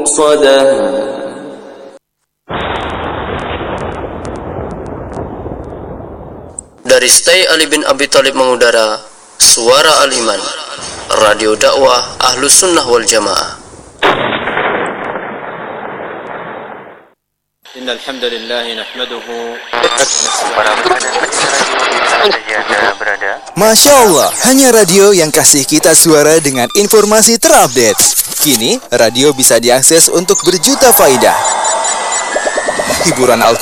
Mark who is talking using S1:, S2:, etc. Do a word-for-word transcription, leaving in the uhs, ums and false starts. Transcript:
S1: مؤصدة.
S2: Dari Stay Ali bin Abi Thalib mengudara, Suara Al-Iman, Radio Dakwah Ahlus Sunnah wal Jamaah.
S3: Innal hamdalillah nahmaduhu.
S4: Masya Allah, hanya radio yang kasih kita suara dengan informasi terupdate. Kini, radio bisa diakses untuk berjuta faidah. Hiburan Al-Quran